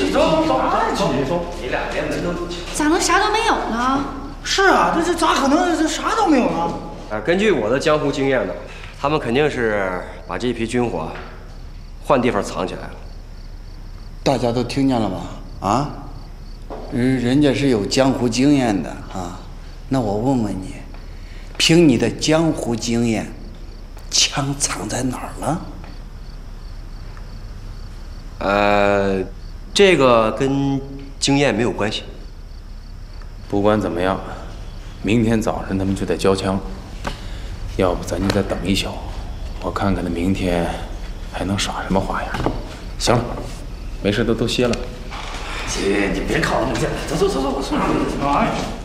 走，你俩连门都不敲。 咋能啥都没有呢？ 是啊，这咋可能这啥都没有呢？ 根据我的江湖经验呢，他们肯定是把这批军火换地方藏起来了。 大家都听见了吗？啊，人家是有江湖经验的啊。那我问问你，凭你的江湖经验，枪藏在哪儿了？ 这个跟经验没有关系。 不管怎么样，明天早上他们就得交枪，要不咱就再等一宿，我看看他明天还能耍什么花样。行了，没事都歇了。 姐，你别靠那么近，走，我送你。哎。